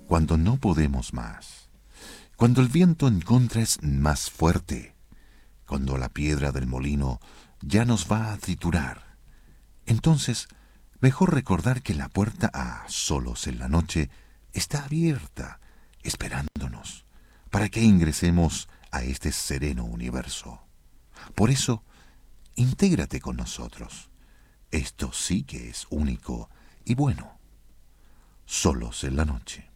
cuando no podemos más, cuando el viento en contra es más fuerte, cuando la piedra del molino ya nos va a triturar. Entonces, mejor recordar que la puerta a Solos en la Noche está abierta, esperándonos, para que ingresemos a este sereno universo. Por eso, intégrate con nosotros. Esto sí que es único y bueno. Solos en la Noche.